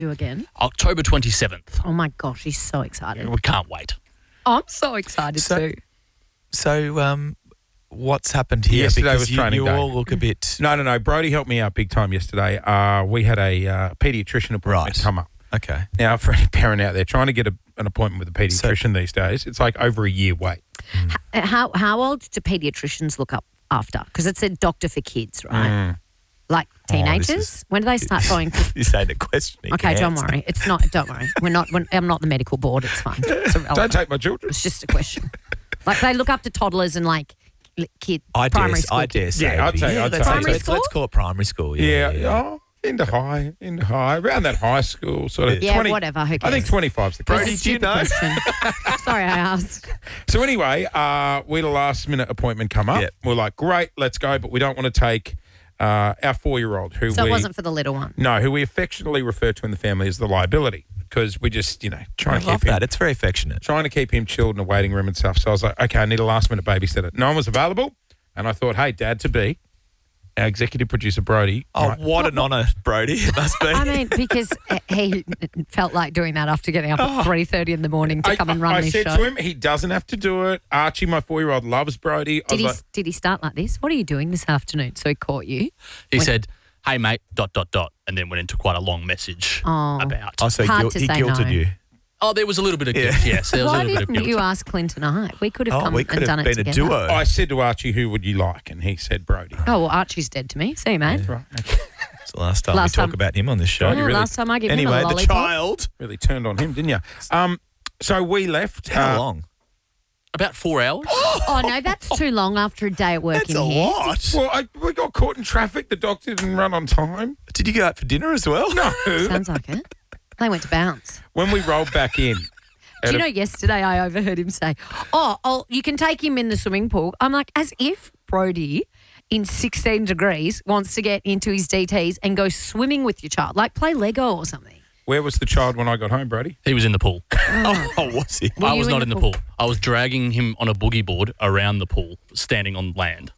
due again? October 27th. Oh, my gosh, he's so excited. We can't wait. I'm so excited too. So, what's happened here? Yesterday because was training you day. all look a bit... No. Brody helped me out big time yesterday. We had a paediatrician appointment come up. Okay. Now, for any parent out there trying to get an appointment with a paediatrician these days, it's like over a year wait. How old do paediatricians look up after? Because it said doctor for kids, right? Like teenagers? When do they start going? You say the question. Okay, don't worry. It's not. Don't worry. I'm not the medical board. It's fine. It's irrelevant. Don't take my children. It's just a question. Like they look after toddlers and like kid primary school. I dare say. Yeah, I'd say Primary school? Let's call it primary school. Yeah. Yeah. Oh, into high, around that high school sort of. Yeah, 20, whatever. Who I cares? think 25's the Brody, case. do you know? Question. Sorry, I asked. So anyway, we had a last minute appointment come up. Yep. We're like, great, let's go, but we don't want to take our 4-year-old who So it wasn't for the little one. No, who we affectionately refer to in the family as the liability because we just, I trying to love keep him. that. It's very affectionate. Trying to keep him chilled in a waiting room and stuff. So I was like, okay, I need a last minute babysitter. No one was available. And I thought, hey, dad-to-be, our executive producer, Brody. Oh, right, what an honour, Brody. It must be. I mean, because he felt like doing that after getting up at 3:30 in the morning to come and run I this said show. to him, he doesn't have to do it. Archie, my 4-year-old, loves Brody. Did he start like this? What are you doing this afternoon? So he caught you. He said, hey, mate, ... and then went into quite a long message about... Oh, so Hard to he say guilted no. you. Oh, there was a little bit of guilt, yes. There was a Why little bit of didn't guilt. you ask Clint and I? We could have come we and could done have it been a together. duo. I said to Archie, who would you like? And he said Brody. Oh, well, Archie's dead to me. See you, mate. Right. Okay. It's the last time Last we talk time- about him on this show. Oh, last time I gave him a Anyway, the lollipop. child. Really turned on him, didn't you? So we left. How long? About 4 hours. Oh, no, that's too long after a day at work That's in a here. lot. Well, we got caught in traffic. The doctor didn't run on time. Did you go out for dinner as well? No. Sounds like it. They went to bounce. When we rolled back in. Do you know, yesterday I overheard him say, oh, you can take him in the swimming pool. I'm like, as if Brody in 16 degrees wants to get into his DTs and go swimming with your child, like play Lego or something. Where was the child when I got home, Brody? He was in the pool. Oh, was he? Were I you was in not the in the pool? pool. I was dragging him on a boogie board around the pool, standing on land.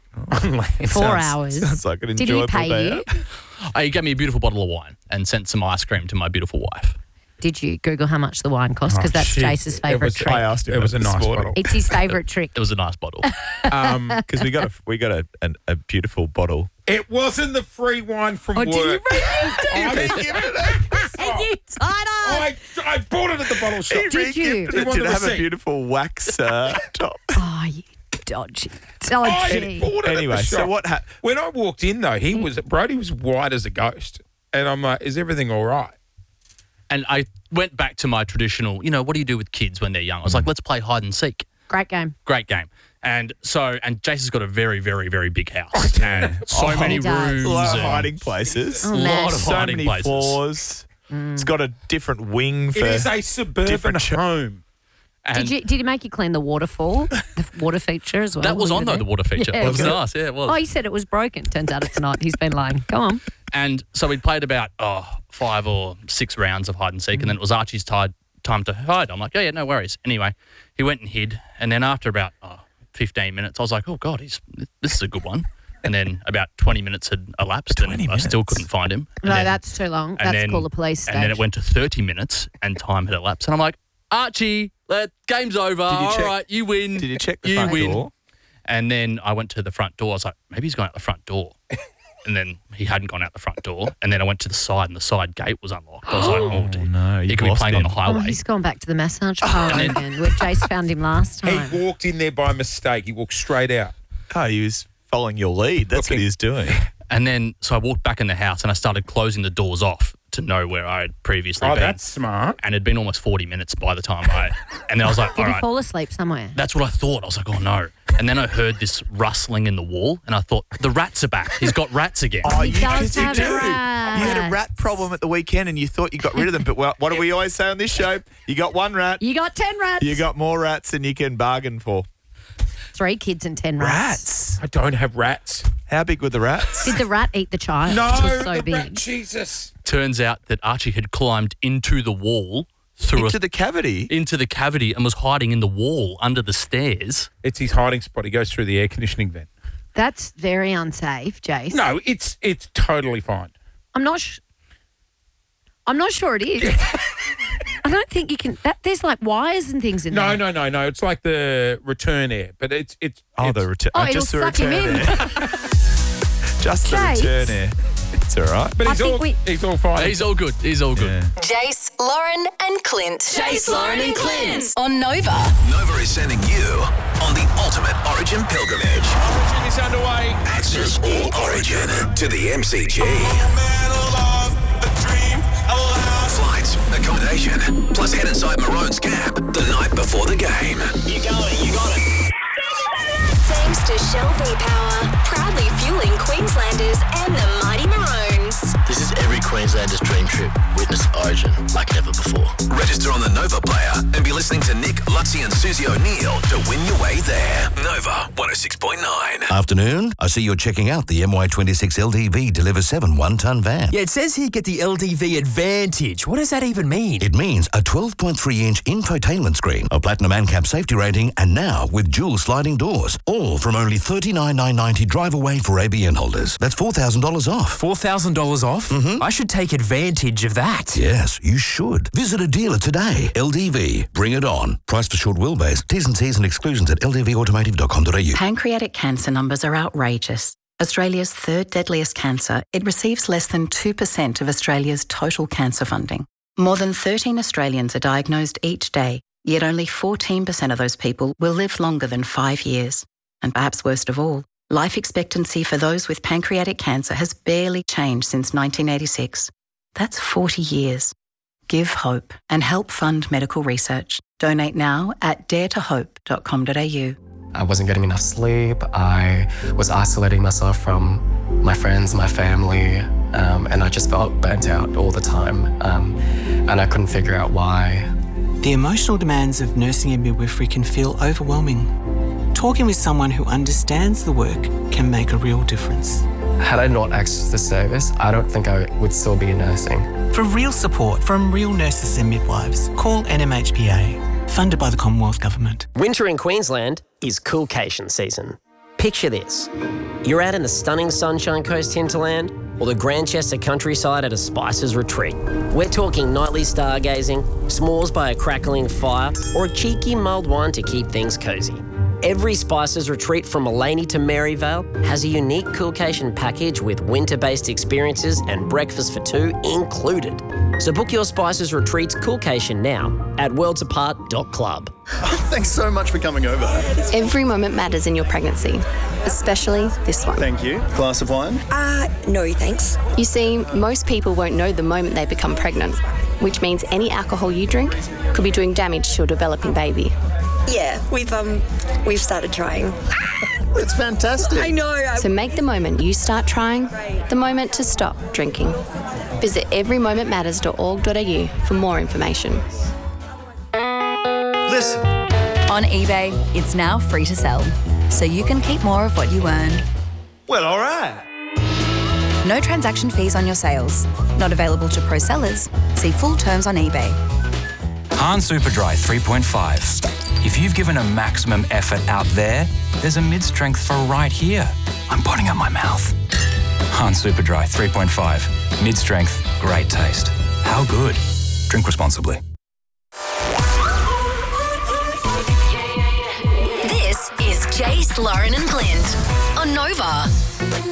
4 hours. Sounds like an Did he enjoyable pay day you? out. He gave me a beautiful bottle of wine and sent some ice cream to my beautiful wife. Did you Google how much the wine cost? Because Oh, that's shit. Jace's It favourite was- trick. I asked him. It was a this nice morning. bottle. It's his favourite trick. It was a nice bottle. Because we got a beautiful bottle. It wasn't the free wine from Oh, work. did you regift it? I didn't give it to And you tied up. I bought it at the bottle shop. Did you? He Did wanted it to have a see. beautiful wax top? Oh, you dodgy. I Dodgy. bought it Anyway, at the so shop. what When I walked in, though, Brody was white as a ghost. And I'm like, is everything all right? And I went back to my traditional, what do you do with kids when they're young? I was like, let's play hide and seek. Great game. Great game. And Jason's got a very, very, very big house. And so many He does. rooms. A lot of and hiding places. Oh, a man. lot of So hiding many places. floors. It's got a different wing for. It is a suburban different home. And Did you make you clean the waterfall, the water feature as well? that was while on, you though, were the there? water feature. Yeah, It was good. nice. Yeah, it was. Oh, he said it was broken. Turns out it's not. He's been lying. Go on. And so we played about 5 or 6 rounds of hide and seek, and then it was Archie's time to hide. I'm like, oh, yeah, no worries. Anyway, he went and hid, and then after about 15 minutes, I was like, oh, God, this is a good one. And then about 20 minutes had elapsed, and 20 I still minutes? couldn't find him. And No, then- that's too long. and That's then- called the police stage. And then it went to 30 minutes, and time had elapsed. And I'm like, Archie, game's over. All check- right, you win. Did you check the You front win. door? And then I went to the front door. I was like, maybe he's gone out the front door. And then he hadn't gone out the front door. And then I went to the side, and the side gate was unlocked. I was like, oh, dear. no, He you've could be lost playing on the him. Oh, highway. he's gone back to the massage parlour again, where Jace found him last time. He walked in there by mistake. He walked straight out. Oh, he was following your lead. That's what he was doing. And then, so I walked back in the house, and I started closing the doors off to know where I had previously Oh, been. that's smart. And it'd been almost 40 minutes by the time and then I was like, Did all he right. fall asleep somewhere? That's what I thought. I was like, oh, no. And then I heard this rustling in the wall, and I thought, the rats are back. He's got rats again. Oh, He does you have do. rats. You had a rat problem at the weekend and you thought you got rid of them. But what do we always say on this show? You got one rat. You got 10 rats. You got more rats than you can bargain for. 3 kids and 10 rats. I don't have rats. How big were the rats? Did the rat eat the child? No, It was so the big. rat, Jesus. Turns out that Archie had climbed into the wall through Into the cavity? into the cavity and was hiding in the wall under the stairs. It's his hiding spot. He goes through the air conditioning vent. That's very unsafe, Jace. No, it's totally fine. I'm not I'm not sure it is. I don't think you can. There's like wires and things in there. No. It's like the return air, but it's the return. Oh, it'll just the suck him return in. air. Just the Jace. return air. It's all right. But I he's think all fine. He's all good. He's all good. Yeah. Jace, Lauren and Clint. Jace, Lauren and Clint. On Nova. Nova is sending you on the ultimate Origin pilgrimage. Origin is underway. Access all Origin to the MCG. Flights, accommodation, plus head inside Maroon's camp the night before the game. You got it. Thanks to Shell V-Power, proudly fueling Queenslanders and the mighty Maroons. This is every Queenslander's dream trip. Witness Origin like never before. Register on the Nova player and be listening to Nick, Lutzy and Susie O'Neill to win your way there. Nova 106.9. Afternoon. I see you're checking out the MY26 LDV Deliver 7 one-ton van. Yeah, it says here get the LDV Advantage. What does that even mean? It means a 12.3-inch infotainment screen, a platinum ANCAP safety rating, and now with dual sliding doors. All from only $39,990 drive away for ABN holders. That's $4,000 off. $4,000 off? Mm-hmm. I should take advantage of that. Yes, you should. Visit a dealer today. LDV. Bring it on. Price for short wheelbase. T's and C's and exclusions at ldvautomotive.com.au. Pancreatic cancer numbers are outrageous. Australia's third deadliest cancer, it receives less than 2% of Australia's total cancer funding. More than 13 Australians are diagnosed each day, yet only 14% of those people will live longer than 5 years. And perhaps worst of all, life expectancy for those with pancreatic cancer has barely changed since 1986. That's 40 years. Give hope and help fund medical research. Donate now at daretohope.com.au. I wasn't getting enough sleep. I was isolating myself from my friends, my family, and I just felt burnt out all the time. And I couldn't figure out why. The emotional demands of nursing and midwifery can feel overwhelming. Talking with someone who understands the work can make a real difference. Had I not accessed the service, I don't think I would still be nursing. For real support from real nurses and midwives, call NMHPA, funded by the Commonwealth Government. Winter in Queensland is coolcation season. Picture this. You're out in the stunning Sunshine Coast hinterland or the Grantchester countryside at a Spices retreat. We're talking nightly stargazing, s'mores by a crackling fire, or a cheeky mulled wine to keep things cosy. Every Spices retreat from Mullaney to Maryvale has a unique coolcation package with winter-based experiences and breakfast for two included. So book your Spices retreats coolcation now at worldsapart.club. Thanks so much for coming over. Every moment matters in your pregnancy, especially this one. Thank you. Glass of wine? No thanks. You see, most people won't know the moment they become pregnant, which means any alcohol you drink could be doing damage to a developing baby. Yeah, we've started trying. It's fantastic. I know. So make the moment you start trying the moment to stop drinking. Visit everymomentmatters.org.au for more information. Listen. On eBay, it's now free to sell, so you can keep more of what you earn. Well, all right. No transaction fees on your sales. Not available to pro sellers. See full terms on eBay. Han Superdry 3.5. If you've given a maximum effort out there, there's a mid-strength for right here. I'm putting up my mouth. Han Superdry 3.5. Mid-strength, great taste. How good? Drink responsibly. This is Jace, Lauren and Clint on Nova.